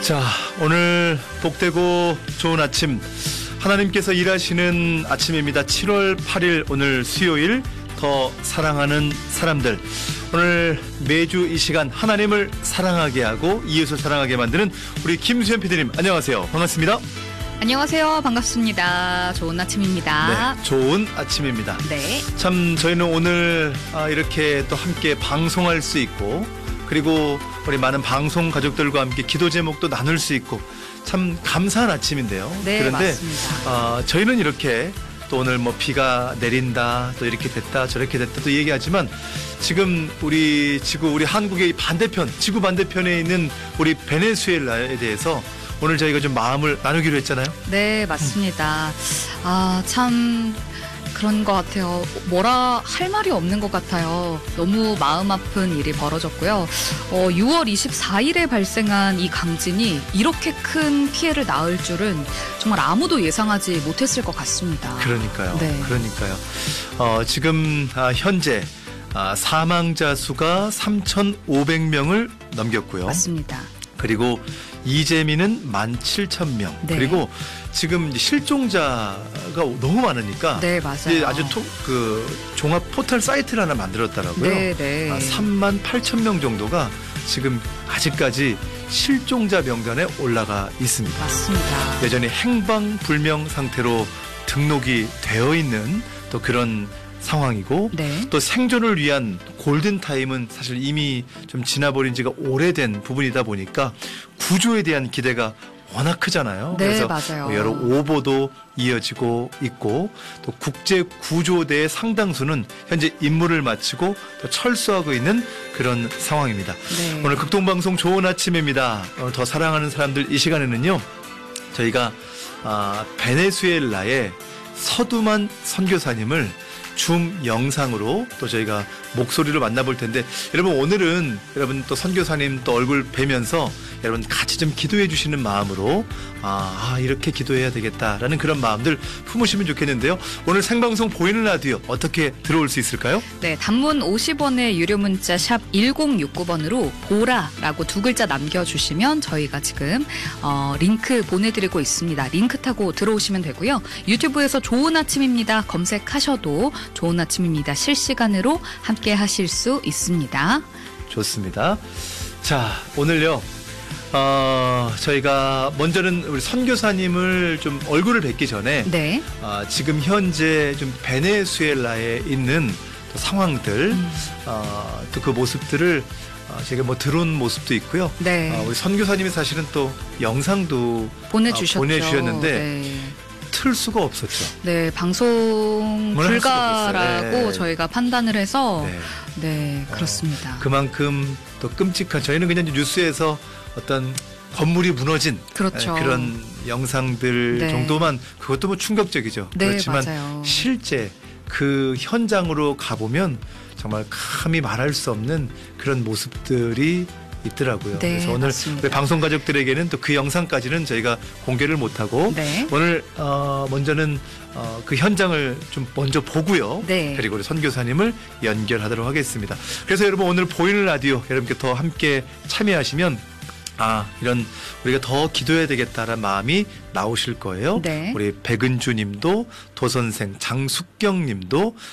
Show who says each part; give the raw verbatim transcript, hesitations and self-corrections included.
Speaker 1: 자, 오늘 복되고 좋은 아침, 하나님께서 일하시는 아침입니다. 칠월 팔일 오늘 수요일, 더 사랑하는 사람들. 오늘 매주 이 시간 하나님을 사랑하게 하고 이웃을 사랑하게 만드는 우리 김수현 피디님, 안녕하세요. 반갑습니다.
Speaker 2: 안녕하세요. 반갑습니다. 좋은 아침입니다.
Speaker 1: 네, 좋은 아침입니다.
Speaker 2: 네.
Speaker 1: 참 저희는 오늘 아, 이렇게 또 함께 방송할 수 있고, 그리고 우리 많은 방송 가족들과 함께 기도 제목도 나눌 수 있고 참 감사한 아침인데요.
Speaker 2: 네,
Speaker 1: 그런데
Speaker 2: 맞습니다.
Speaker 1: 어, 저희는 이렇게 또 오늘 뭐 비가 내린다, 또 이렇게 됐다, 저렇게 됐다 또 얘기하지만, 지금 우리 지구, 우리 한국의 반대편, 지구 반대편에 있는 우리 베네수엘라에 대해서 오늘 저희가 좀 마음을 나누기로 했잖아요.
Speaker 2: 네, 맞습니다. 아, 참 그런 것 같아요. 뭐라 할 말이 없는 것 같아요. 너무 마음 아픈 일이 벌어졌고요. 어, 유월 이십사일에 발생한 이 강진이 이렇게 큰 피해를 낳을 줄은 정말 아무도 예상하지 못했을 것 같습니다.
Speaker 1: 그러니까요.
Speaker 2: 네.
Speaker 1: 그러니까요. 어, 지금 아, 현재 아, 사망자 수가 삼천오백 명을 넘겼고요.
Speaker 2: 맞습니다.
Speaker 1: 그리고 이재민은 만 칠천 명.
Speaker 2: 네.
Speaker 1: 그리고 지금 실종자가 너무 많으니까,
Speaker 2: 네, 맞아요.
Speaker 1: 이제 아주 토, 그 종합 포털 사이트를 하나 만들었더라고요.
Speaker 2: 네, 네.
Speaker 1: 아, 삼만 팔천 명 정도가 지금 아직까지 실종자 명단에 올라가 있습니다.
Speaker 2: 맞습니다.
Speaker 1: 여전히 행방불명 상태로 등록이 되어 있는 또 그런 상황이고,
Speaker 2: 네.
Speaker 1: 또 생존을 위한 골든타임은 사실 이미 좀 지나버린 지가 오래된 부분이다 보니까 구조에 대한 기대가 워낙 크잖아요.
Speaker 2: 네,
Speaker 1: 그래서
Speaker 2: 맞아요.
Speaker 1: 여러 오보도 이어지고 있고, 또 국제 구조대의 상당수는 현재 임무를 마치고 또 철수하고 있는 그런 상황입니다.
Speaker 2: 네.
Speaker 1: 오늘 극동방송 좋은 아침입니다. 오늘 더 사랑하는 사람들 이 시간에는요, 저희가 아, 베네수엘라의 서두만 선교사님을 줌 영상으로 또 저희가 목소리로 만나볼 텐데, 여러분 오늘은 여러분 또 선교사님 또 얼굴 뵈면서 여러분 같이 좀 기도해 주시는 마음으로 아, 아 이렇게 기도해야 되겠다라는 그런 마음들 품으시면 좋겠는데요. 오늘 생방송 보이는 라디오 어떻게 들어올 수 있을까요?
Speaker 2: 네, 단문 오십 원의 유료 문자 샵 일공육구번으로 보라라고 두 글자 남겨주시면 저희가 지금 어, 링크 보내드리고 있습니다. 링크 타고 들어오시면 되고요. 유튜브에서 좋은 아침입니다 검색하셔도 좋은 아침입니다 실시간으로 함께 하실 수 있습니다.
Speaker 1: 좋습니다. 자, 오늘요, 어, 저희가 먼저는 우리 선교사님을 좀 얼굴을 뵙기 전에
Speaker 2: 네.
Speaker 1: 어, 지금 현재 좀 베네수엘라에 있는 또 상황들,
Speaker 2: 음.
Speaker 1: 어, 또 그 모습들을 어, 제가 뭐 들어온 모습도 있고요.
Speaker 2: 네.
Speaker 1: 어, 우리 선교사님이 사실은 또 영상도
Speaker 2: 보내주셨죠.
Speaker 1: 어, 보내주셨는데
Speaker 2: 네.
Speaker 1: 틀 수가 없었죠.
Speaker 2: 네, 방송
Speaker 1: 뭘 할 수가
Speaker 2: 불가라고
Speaker 1: 없었어요. 네.
Speaker 2: 저희가 판단을 해서
Speaker 1: 네.
Speaker 2: 네, 그렇습니다.
Speaker 1: 어, 그만큼 또 끔찍한, 저희는 그냥 뉴스에서 어떤 건물이 무너진
Speaker 2: 그렇죠.
Speaker 1: 에, 그런 영상들
Speaker 2: 네.
Speaker 1: 정도만, 그것도 뭐 충격적이죠.
Speaker 2: 네,
Speaker 1: 그렇지만
Speaker 2: 맞아요.
Speaker 1: 실제 그 현장으로 가보면 정말 감히 말할 수 없는 그런 모습들이 있더라고요.
Speaker 2: 네,
Speaker 1: 그래서 오늘
Speaker 2: 맞습니다.
Speaker 1: 우리 방송 가족들에게는 또 그 영상까지는 저희가 공개를 못하고,
Speaker 2: 네.
Speaker 1: 오늘 어, 먼저는 어, 그 현장을 좀 먼저 보고요.
Speaker 2: 네.
Speaker 1: 그리고 우리 선교사님을 연결하도록 하겠습니다. 그래서 여러분 오늘 보이는 라디오 여러분께 더 함께 참여하시면, 아, 이런 우리가 더 기도해야 되겠다라는 마음이 나오실 거예요.
Speaker 2: 네.
Speaker 1: 우리 백은주 님도, 도선생 장숙경 님도,